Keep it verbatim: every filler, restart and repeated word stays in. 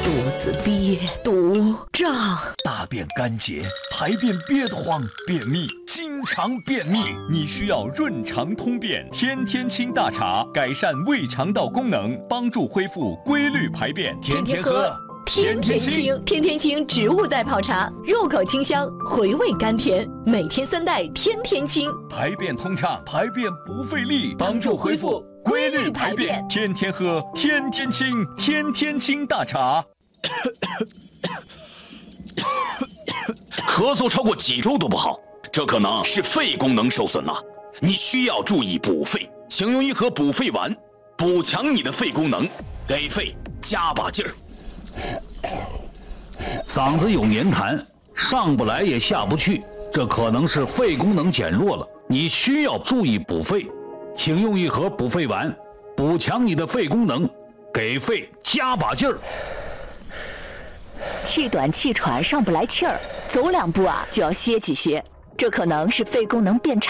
肚子憋，肚胀， 大便干结，排便憋得慌，便秘，经常便秘，你需要润肠通便天天清大茶，改善胃肠道功能，帮助恢复规律排便。天天喝， 天天清，天天清植物代泡茶，入口清香，回味甘甜，每天三袋，天天清， 排便通畅，排便不费力，帮助恢复规律排便。天天喝，天天清，天天清大茶。 咳嗽超过几周都不好，这可能是肺功能受损了，你需要注意补肺，请用一盒补肺丸，补强你的肺功能，给肺加把劲儿。 嗓子有黏痰，上不来也下不去，这可能是肺功能减弱了，你需要注意补肺，请用一盒补肺丸，补强你的肺功能，给肺加把劲儿。 气短气喘，上不来气儿，走两步啊就要歇几歇，这可能是肺功能变差。